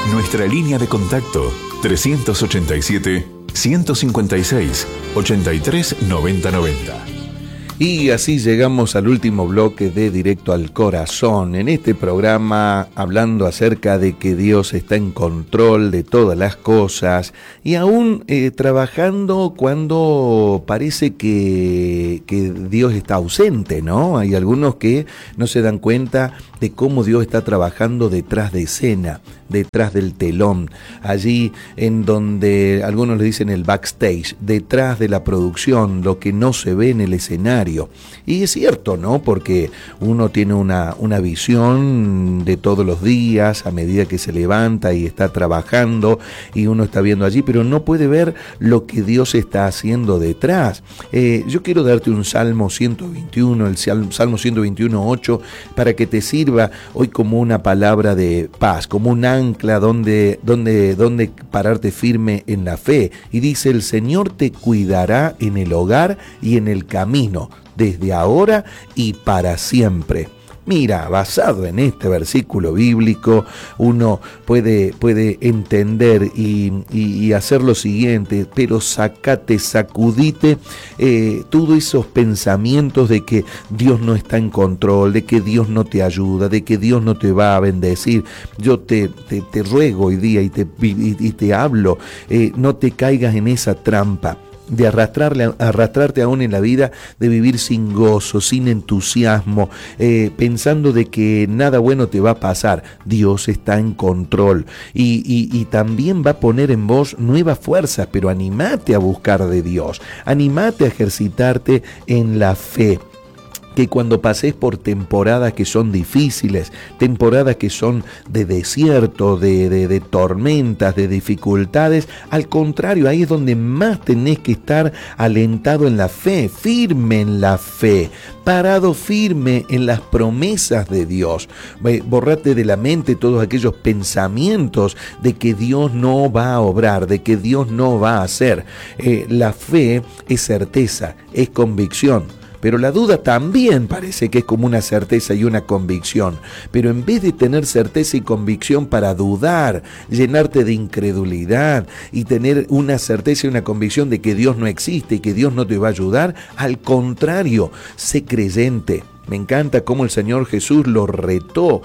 Nuestra línea de contacto 387-156-839090. Y así llegamos al último bloque de Directo al Corazón, en este programa hablando acerca de que Dios está en control de todas las cosas y aún trabajando cuando parece que Dios está ausente, ¿no? Hay algunos que no se dan cuenta de cómo Dios está trabajando detrás de escena, detrás del telón, allí en donde algunos le dicen el backstage, detrás de la producción, lo que no se ve en el escenario. Y es cierto, ¿no? Porque uno tiene una visión de todos los días a medida que se levanta y está trabajando y uno está viendo allí, pero no puede ver lo que Dios está haciendo detrás. Yo quiero darte un Salmo 121, el Salmo 121:8, para que te sirva hoy como una palabra de paz, como un ancla donde pararte firme en la fe. Y dice: el Señor te cuidará en el hogar y en el camino, desde ahora y para siempre. Mira, basado en este versículo bíblico, uno puede entender y hacer lo siguiente: pero sacudite todos esos pensamientos de que Dios no está en control, de que Dios no te ayuda, de que Dios no te va a bendecir. Yo te ruego hoy día y te hablo, no te caigas en esa trampa de arrastrarte aún en la vida, de vivir sin gozo, sin entusiasmo, pensando de que nada bueno te va a pasar. Dios está en control y también va a poner en vos nuevas fuerzas, pero animate a buscar de Dios, animate a ejercitarte en la fe. Que cuando pases por temporadas que son difíciles, temporadas que son de desierto, de tormentas, de dificultades, al contrario, ahí es donde más tenés que estar alentado en la fe, firme en la fe, parado firme en las promesas de Dios. Borrate de la mente todos aquellos pensamientos de que Dios no va a obrar, de que Dios no va a hacer. La fe es certeza, es convicción. Pero la duda también parece que es como una certeza y una convicción. Pero en vez de tener certeza y convicción para dudar, llenarte de incredulidad y tener una certeza y una convicción de que Dios no existe y que Dios no te va a ayudar, al contrario, sé creyente. Me encanta cómo el Señor Jesús lo retó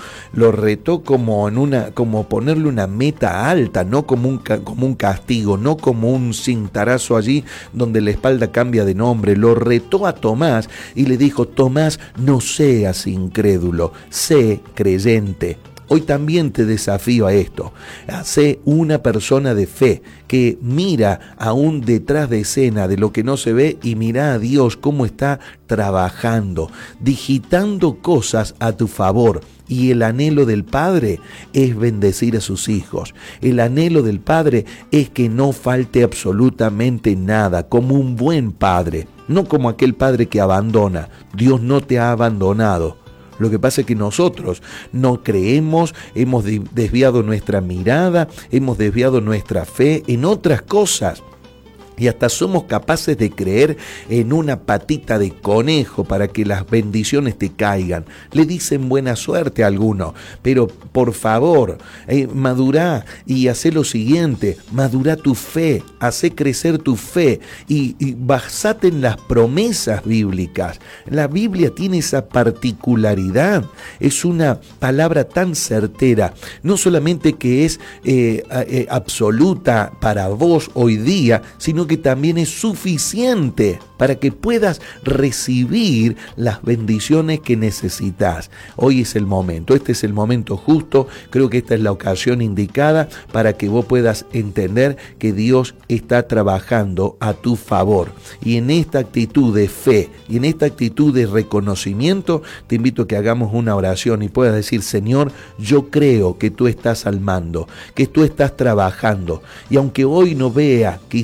como ponerle una meta alta, no como un castigo, no como un cintarazo allí donde la espalda cambia de nombre. Lo retó a Tomás y le dijo: Tomás, no seas incrédulo, sé creyente. Hoy también te desafío a esto. Sé una persona de fe que mira aún detrás de escena de lo que no se ve y mira a Dios cómo está trabajando, digitando cosas a tu favor. Y el anhelo del Padre es bendecir a sus hijos. El anhelo del Padre es que no falte absolutamente nada, como un buen padre, no como aquel padre que abandona. Dios no te ha abandonado. Lo que pasa es que nosotros no creemos, hemos desviado nuestra mirada, hemos desviado nuestra fe en otras cosas. Y hasta somos capaces de creer en una patita de conejo para que las bendiciones te caigan. Le dicen buena suerte a alguno, pero por favor, madurá y hacé lo siguiente: madurá tu fe, hacé crecer tu fe y basate en las promesas bíblicas. La Biblia tiene esa particularidad, es una palabra tan certera, no solamente que es absoluta para vos hoy día, sino que también es suficiente para que puedas recibir las bendiciones que necesitas. Hoy es el momento, este es el momento justo, creo que esta es la ocasión indicada para que vos puedas entender que Dios está trabajando a tu favor. Y en esta actitud de fe y en esta actitud de reconocimiento, te invito a que hagamos una oración y puedas decir: Señor, yo creo que tú estás al mando, que tú estás trabajando. Y aunque hoy no vea quizás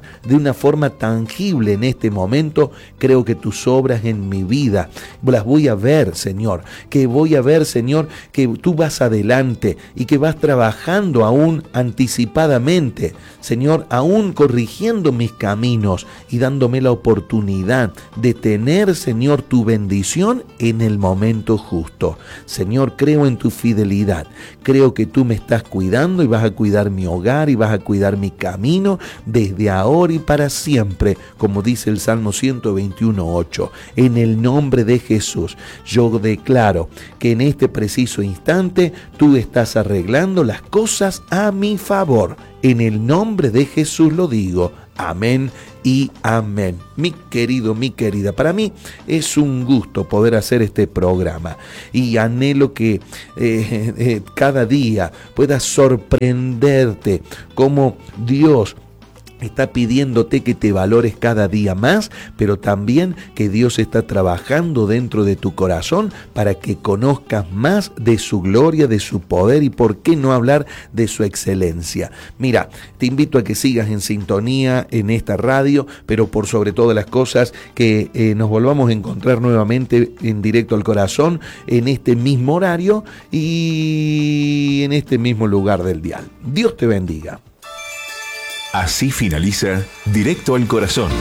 de una forma tangible en este momento. Creo que tus obras en mi vida las voy a ver, Señor, que voy a ver, Señor, que tú vas adelante y que vas trabajando aún anticipadamente, Señor, aún corrigiendo mis caminos y dándome la oportunidad de tener, Señor, tu bendición en el momento justo. Señor, creo en tu fidelidad, creo que tú me estás cuidando y vas a cuidar mi hogar y vas a cuidar mi camino desde ahora y para siempre, como dice el Salmo 121:8. En el nombre de Jesús, yo declaro que en este preciso instante tú estás arreglando las cosas a mi favor. En el nombre de Jesús lo digo. Amén y amén. Mi querido, mi querida, para mí es un gusto poder hacer este programa y anhelo que cada día puedas sorprenderte como Dios está pidiéndote que te valores cada día más, pero también que Dios está trabajando dentro de tu corazón para que conozcas más de su gloria, de su poder y por qué no hablar de su excelencia. Mira, te invito a que sigas en sintonía en esta radio, pero por sobre todas las cosas que nos volvamos a encontrar nuevamente en Directo al Corazón en este mismo horario y en este mismo lugar del dial. Dios te bendiga. Así finaliza Directo al Corazón.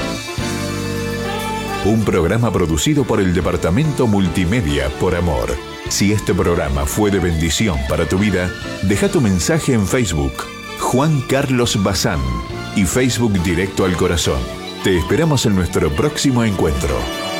Un programa producido por el Departamento Multimedia por Amor. Si este programa fue de bendición para tu vida, deja tu mensaje en Facebook, Juan Carlos Bazán, y Facebook Directo al Corazón. Te esperamos en nuestro próximo encuentro.